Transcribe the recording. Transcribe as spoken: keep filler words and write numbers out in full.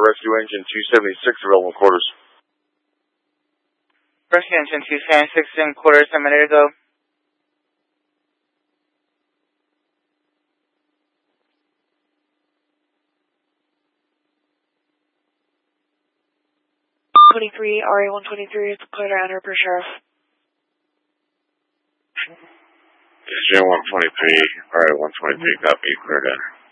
rescue engine two seventy-six, available quarters. Rescue engine two seventy-six in quarters, I'm ready to go. twenty-three, R A one twenty-three, is clear to enter per sheriff. J one twenty-three, R A one twenty-three, copy, clear to enter.